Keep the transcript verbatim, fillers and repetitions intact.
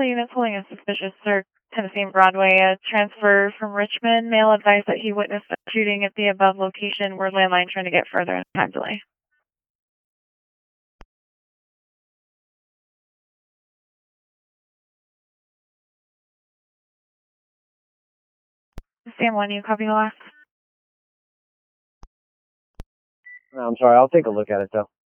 multiple units holding a suspicious search, Tennessee and Broadway. A transfer from Richmond. Male advised that he witnessed a shooting at the above location. Word landline trying to get further in time delay. Sam one, you copy the last? I'm sorry, I'll take a look at it though.